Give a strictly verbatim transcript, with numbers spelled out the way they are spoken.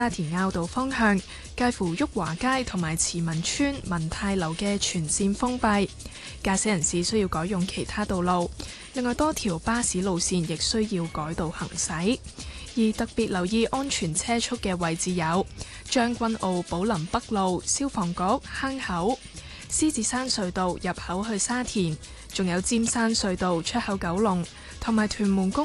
沙田坳道方向介乎旭華街同埋慈民村文泰樓嘅全線封閉，駕駛人士需要改用其他道路。另外多條巴士路線亦需要改道行駛。而特別留意安全車速嘅位置有將軍澳寶林北路、消防局坑口、獅子山隧道入口去沙田，仲有尖山隧道出口九龍同埋屯門公